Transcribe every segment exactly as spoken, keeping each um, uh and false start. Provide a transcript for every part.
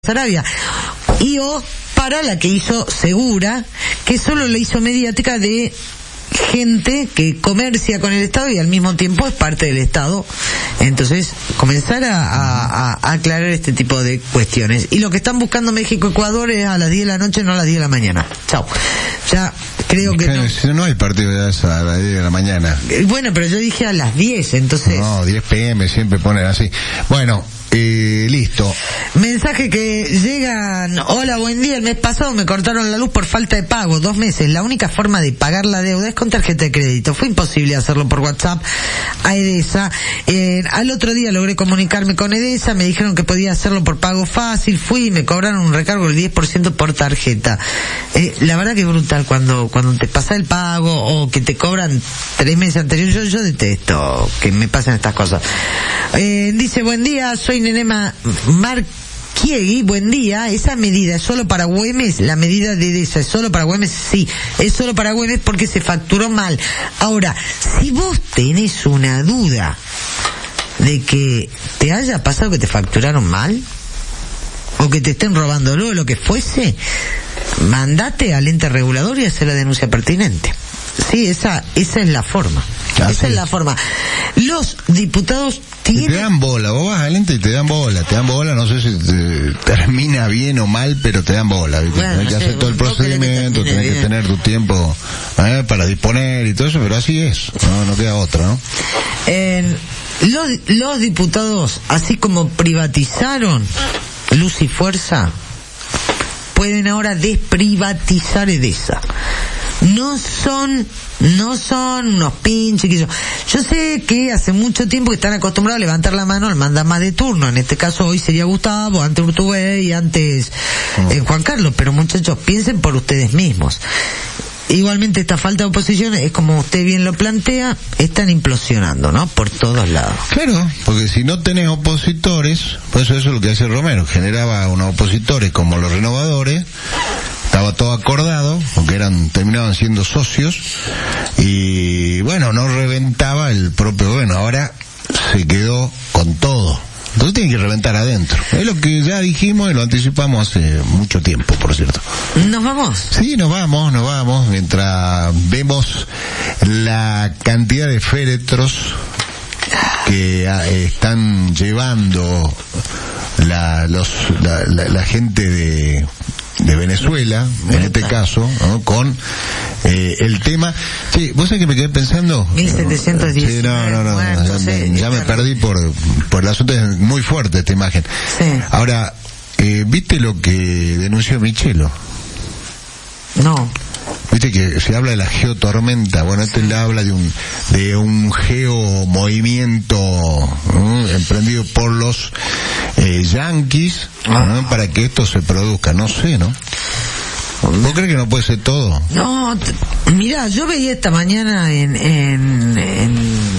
Arabia, y o para la que hizo Segura, que solo la hizo mediática de gente que comercia con el Estado y al mismo tiempo es parte del Estado. Entonces, comenzar a, a, a aclarar este tipo de cuestiones. Y lo que están buscando México y Ecuador es a las diez de la noche, no a las diez de la mañana. Chao. Ya creo que no. Si no hay partido de esa a las diez de la mañana. Bueno, pero yo dije a las diez, entonces. No, diez pe eme siempre ponen así. Bueno, eh, listo. Mensaje que llegan. Hola, buen día. El mes pasado me cortaron la luz por falta de pago. Dos meses. La única forma de pagar la deuda es con tarjeta de crédito. Fue imposible hacerlo por WhatsApp a Edesa. Eh, al otro día logré comunicarme con Edesa. Me dijeron que podía hacerlo por pago fácil. Fui y me cobraron un recargo del diez por ciento por tarjeta. Eh, la verdad que es brutal cuando cuando te pasa el pago o que te cobran tres meses anteriores. Yo, yo detesto que me pasen estas cosas. Eh, dice, buen día, soy Nenema Marquiegui, buen día. Esa medida es solo para Güemes, la medida de Edesa es solo para Güemes, sí, es solo para Güemes porque se facturó mal. Ahora, si vos tenés una duda de que te haya pasado que te facturaron mal, o que te estén robando luego lo que fuese, mandate al ente regulador y hacer la denuncia pertinente. Sí, esa esa es la forma. Así esa es la forma. Los diputados tienen... Y te dan bola, vos vas al ente y te dan bola, te dan bola, no sé si te termina bien o mal, pero te dan bola. Bueno, tenés que hacer todo el procedimiento, tenés bien. que tener tu tiempo ¿eh? para disponer y todo eso, pero así es, no, no queda otra, ¿no? Eh, los, los diputados, así como privatizaron Luz y Fuerza, pueden ahora desprivatizar Edesa. No son, no son unos pinches. Yo, yo sé que hace mucho tiempo que están acostumbrados a levantar la mano al mandamás de turno. En este caso hoy sería Gustavo, antes Urtubey y antes eh, Juan Carlos. Pero muchachos, piensen por ustedes mismos. Igualmente esta falta de oposición es como usted bien lo plantea, están implosionando, ¿no? Por todos lados. Claro, porque si no tenés opositores, pues eso es lo que hace Romero, generaba unos opositores como los renovadores, estaba todo acordado, porque eran, terminaban siendo socios, y bueno, no reventaba el propio gobierno, ahora se quedó con todo. Entonces tiene que reventar adentro. Es lo que ya dijimos y lo anticipamos hace mucho tiempo, por cierto. ¿Nos vamos? Sí, nos vamos, nos vamos. Mientras vemos la cantidad de féretros que eh, están llevando la, los, la, la, la gente de... de Venezuela, en este caso, ¿no? Con eh, el tema... Sí, vos sabés que me quedé pensando... mil setecientos diez. Sí, no, no, no, muertos, ya, me, ya me perdí por, por el asunto, es muy fuerte esta imagen. Sí. Ahora, eh, ¿viste lo que denunció Michelo? No. Viste que se habla de la geotormenta, bueno, este le habla de un de un geomovimiento ¿no? emprendido por los eh, yanquis ah. ¿no? para que esto se produzca, no sé, ¿no? ¿Vos crees que no puede ser todo? No, t- mirá, yo veía esta mañana en en, en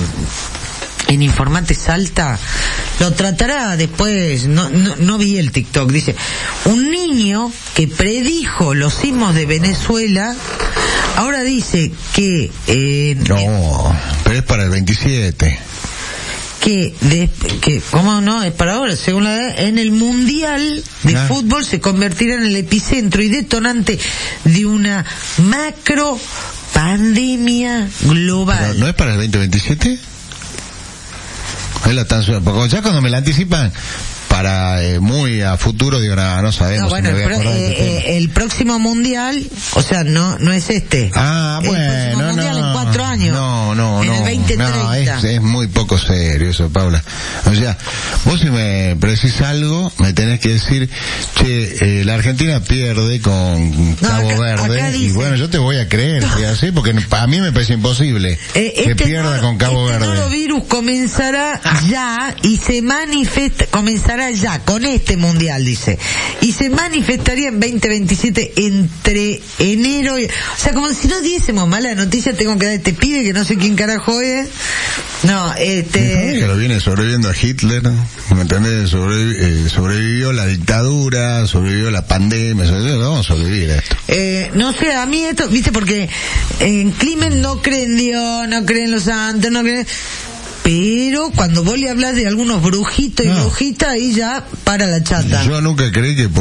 en Informante Salta, lo tratará después, no, no, no vi el TikTok, dice, un niño que predijo los sismos de Venezuela, ahora dice que... Eh, no, pero es para el veintisiete. Que, de, que, ¿cómo no? Es para ahora, según la edad, en el Mundial de ah. Fútbol se convertirá en el epicentro y detonante de una macro pandemia global. ¿Pero no es para el veinte veintisiete? Es la tan, porque ya cuando me la anticipan para eh, muy a futuro digo nada, no sabemos. No, bueno, si me voy a el, pro, eh, el próximo mundial, o sea, no no es este. Ah, el bueno, no, mundial en cuatro años. No, no, en no. el veinte treinta. No, es, es muy poco serio eso, Paula. O sea, vos si me decís algo, me tenés que decir, che, eh, la Argentina pierde con Cabo no, acá, Verde, acá dice, y bueno, yo te voy a creer que así, porque para mí me parece imposible eh, que este pierda no, con Cabo este Verde. El norovirus comenzará ya y se manifiesta, comenzará ya con este mundial, dice, y se manifestaría en veinte veintisiete entre enero y... o sea, como si no diésemos mala noticia, tengo que dar este pibe que no sé quién carajo es. No, este... que lo viene sobreviviendo a Hitler, ¿me entendés? Sobrevi- eh, sobrevivió la dictadura, sobrevivió la pandemia, sobrevivió, vamos a sobrevivir a esto. Eh, no sé, a mí esto, viste, porque en Climen no creen en Dios, no creen en los santos, no creen... pero cuando vos le hablas de algunos brujitos y no. brujitas, ahí ya para la chata. Yo nunca creí que